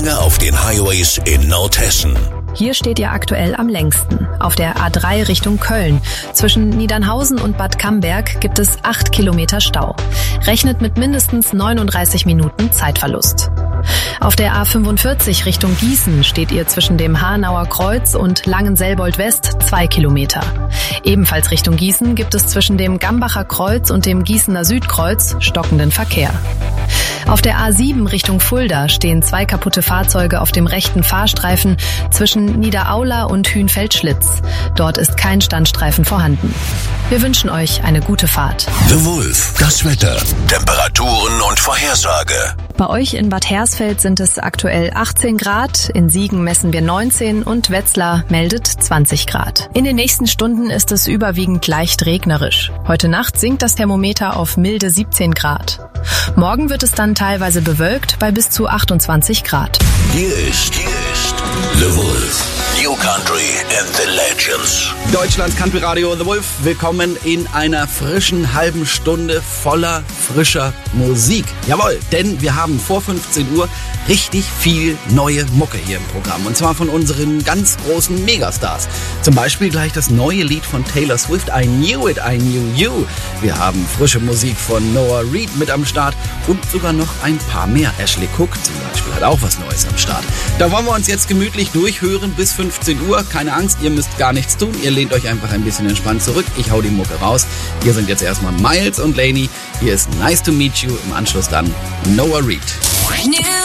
lange auf den Highways in Nordhessen. Hier steht ihr aktuell am längsten. Auf der A3 Richtung Köln. Zwischen Niedernhausen und Bad Camberg gibt es 8 Kilometer Stau. Rechnet mit mindestens 39 Minuten Zeitverlust. Auf der A45 Richtung Gießen steht ihr zwischen dem Hanauer Kreuz und Langenselbold West 2 Kilometer. Ebenfalls Richtung Gießen gibt es zwischen dem Gambacher Kreuz und dem Gießener Südkreuz stockenden Verkehr. Auf der A7 Richtung Fulda stehen 2 kaputte Fahrzeuge auf dem rechten Fahrstreifen zwischen Niederaula und Hühnfeldschlitz. Dort ist kein Standstreifen vorhanden. Wir wünschen euch eine gute Fahrt. The Wolf, das Wetter, Temperaturen und Vorhersage. Bei euch in Bad Hersfeld sind es aktuell 18 Grad, in Siegen messen wir 19 und Wetzlar meldet 20 Grad. In den nächsten Stunden ist es überwiegend leicht regnerisch. Heute Nacht sinkt das Thermometer auf milde 17 Grad. Morgen wird es dann teilweise bewölkt bei bis zu 28 Grad. Hier ist The Wolf. New Country and the Legends. Deutschlands Country Radio The Wolf. Willkommen in einer frischen halben Stunde voller frischer Musik. Jawohl, denn wir haben vor 15 Uhr richtig viel neue Mucke hier im Programm. Und zwar von unseren ganz großen Megastars. Zum Beispiel gleich das neue Lied von Taylor Swift, I Knew It, I Knew You. Wir haben frische Musik von Noah Reid mit am Start und sogar noch ein paar mehr. Ashley Cook zum Beispiel hat auch was Neues am Start. Da wollen wir uns jetzt gemütlich durchhören bis 15 Uhr. Keine Angst, ihr müsst gar nichts tun. Ihr lehnt euch einfach ein bisschen entspannt zurück. Ich hau die Mucke raus. Hier sind jetzt erstmal Miles und Lainey. Hier ist Nice to Meet You. Im Anschluss dann Noah Reid.